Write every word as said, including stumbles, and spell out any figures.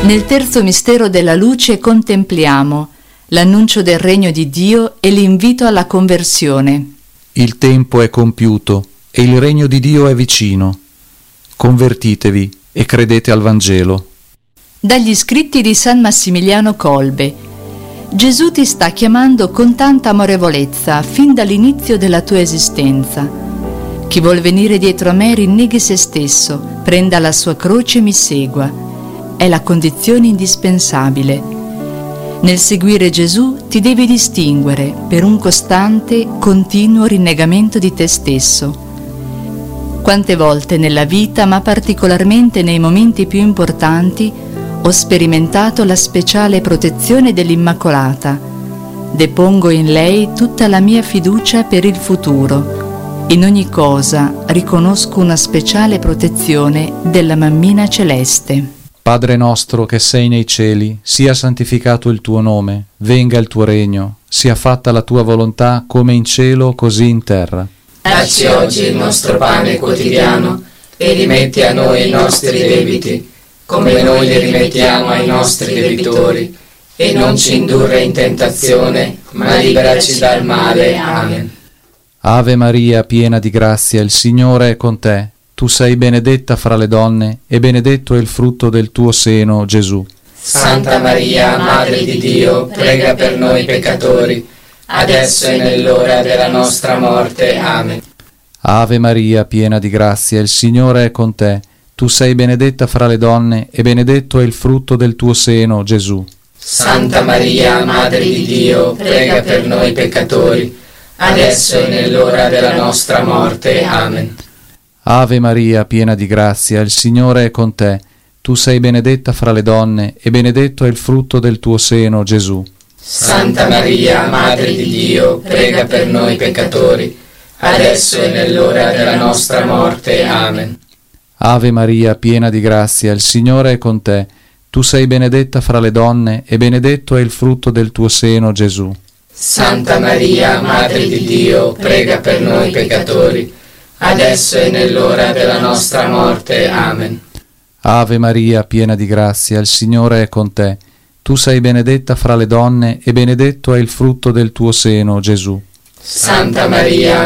Nel terzo mistero della luce contempliamo l'annuncio del regno di Dio e l'invito alla conversione. Il tempo è compiuto e il regno di Dio è vicino. Convertitevi e credete al Vangelo. Dagli scritti di San Massimiliano Kolbe. Gesù ti sta chiamando con tanta amorevolezza fin dall'inizio della tua esistenza. Chi vuol venire dietro a me rinneghi se stesso, prenda la sua croce e mi segua. È la condizione indispensabile. Nel seguire Gesù ti devi distinguere per un costante, continuo rinnegamento di te stesso. Quante volte nella vita, ma particolarmente nei momenti più importanti, ho sperimentato la speciale protezione dell'Immacolata. Depongo in lei tutta la mia fiducia per il futuro. In ogni cosa riconosco una speciale protezione della Mammina Celeste. Padre nostro che sei nei cieli, sia santificato il tuo nome, venga il tuo regno, sia fatta la tua volontà come in cielo così in terra. Dacci oggi il nostro pane quotidiano e rimetti a noi i nostri debiti, come noi li rimettiamo ai nostri debitori, e non ci indurre in tentazione, ma liberaci dal male. Amen. Ave Maria, piena di grazia, il Signore è con te. Tu sei benedetta fra le donne, e benedetto è il frutto del tuo seno, Gesù. Santa Maria, Madre di Dio, prega per noi peccatori, adesso e nell'ora della nostra morte. Amen. Ave Maria, piena di grazia, il Signore è con te. Tu sei benedetta fra le donne, e benedetto è il frutto del tuo seno, Gesù. Santa Maria, Madre di Dio, prega per noi peccatori, adesso e nell'ora della nostra morte. Amen. Ave Maria, piena di grazia, il Signore è con te. Tu sei benedetta fra le donne, e benedetto è il frutto del tuo seno, Gesù. Santa Maria, Madre di Dio, prega per noi peccatori, adesso e nell'ora della nostra morte. Amen. Ave Maria, piena di grazia, il Signore è con te. Tu sei benedetta fra le donne, e benedetto è il frutto del tuo seno, Gesù. Santa Maria, Madre di Dio, prega per noi peccatori, adesso e nell'ora della nostra morte. Amen. Ave Maria, piena di grazia, il Signore è con te. Tu sei benedetta fra le donne, e benedetto è il frutto del tuo seno, Gesù. Santa Maria,